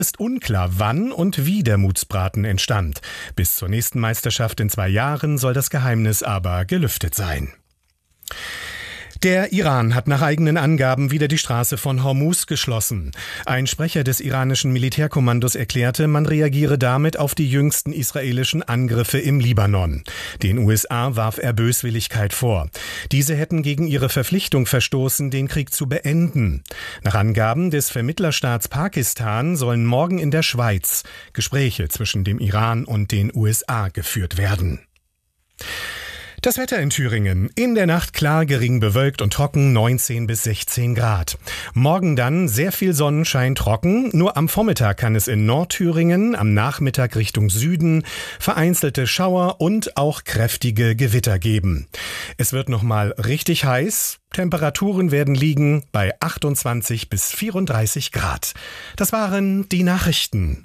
Ist unklar, wann und wie der Mutzbraten entstand. Bis zur nächsten Meisterschaft in 2 Jahren soll das Geheimnis aber gelüftet sein. Der Iran hat nach eigenen Angaben wieder die Straße von Hormuz geschlossen. Ein Sprecher des iranischen Militärkommandos erklärte, man reagiere damit auf die jüngsten israelischen Angriffe im Libanon. Den USA warf er Böswilligkeit vor. Diese hätten gegen ihre Verpflichtung verstoßen, den Krieg zu beenden. Nach Angaben des Vermittlerstaats Pakistan sollen morgen in der Schweiz Gespräche zwischen dem Iran und den USA geführt werden. Das Wetter in Thüringen. In der Nacht klar, gering bewölkt und trocken, 19 bis 16 Grad. Morgen dann sehr viel Sonnenschein, trocken. Nur am Vormittag kann es in Nordthüringen, am Nachmittag Richtung Süden vereinzelte Schauer und auch kräftige Gewitter geben. Es wird nochmal richtig heiß. Temperaturen werden liegen bei 28 bis 34 Grad. Das waren die Nachrichten.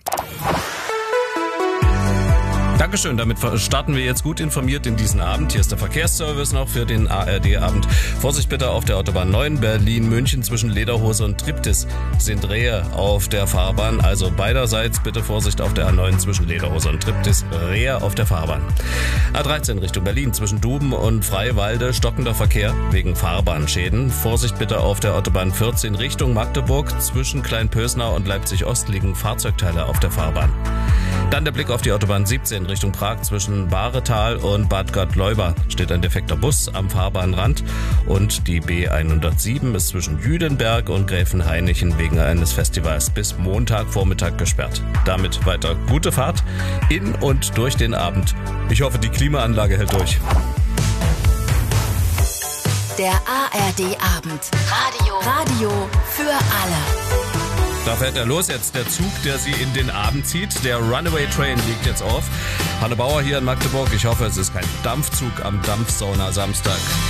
Dankeschön, damit starten wir jetzt gut informiert in diesen Abend. Hier ist der Verkehrsservice noch für den ARD-Abend. Vorsicht bitte auf der Autobahn 9 Berlin-München zwischen Lederhose und Triptis sind Rehe auf der Fahrbahn. Also beiderseits bitte Vorsicht auf der A9 zwischen Lederhose und Triptis, Rehe auf der Fahrbahn. A13 Richtung Berlin zwischen Duben und Freiwalde stockender Verkehr wegen Fahrbahnschäden. Vorsicht bitte auf der Autobahn 14 Richtung Magdeburg zwischen Kleinpösnau und Leipzig-Ost liegen Fahrzeugteile auf der Fahrbahn. Dann der Blick auf die Autobahn 17 Richtung Prag zwischen Bahretal und Bad Gott-Leuba steht ein defekter Bus am Fahrbahnrand und die B107 ist zwischen Jüdenberg und Gräfenhainichen wegen eines Festivals bis Montagvormittag gesperrt. Damit weiter gute Fahrt in und durch den Abend. Ich hoffe, die Klimaanlage hält durch. Der ARD-Abend. Radio für alle. Da fährt er los jetzt, der Zug, der Sie in den Abend zieht. Der Runaway Train liegt jetzt auf. Hanne Bauer hier in Magdeburg. Ich hoffe, es ist kein Dampfzug am Dampfsauna Samstag.